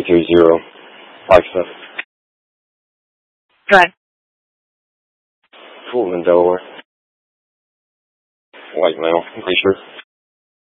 33057. Go ahead. Fulton, Delaware. White male, pretty sure.